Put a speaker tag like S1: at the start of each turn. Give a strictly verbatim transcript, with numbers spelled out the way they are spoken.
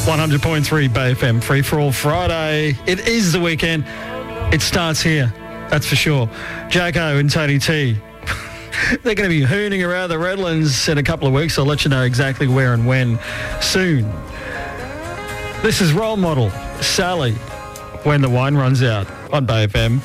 S1: one hundred point three Bay F M, Free For All Friday. It is the weekend. It starts here, that's for sure. Jacko and Tony T. They're going to be hooning around the Redlands in a couple of weeks. I'll let you know exactly where and when soon. This is Role Model, Sally, When the Wine Runs Out on Bay F M.